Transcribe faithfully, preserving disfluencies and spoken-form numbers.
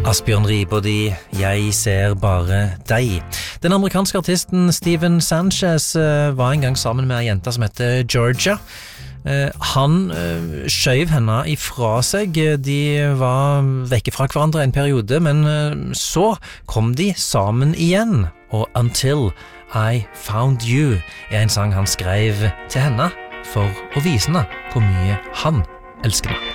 Asbjørn Ribodi, jeg ser bare deg. Den amerikanske artisten Steven Sanchez uh, var en gang sammen med en jente som heter Georgia. Uh, han uh, skjøv henne ifra seg. De var vekke fra hverandre en periode, men uh, så kom de sammen igjen. Og Until I Found You er en sang han skrev til henne for å vise henne hvor mye han elsker henne.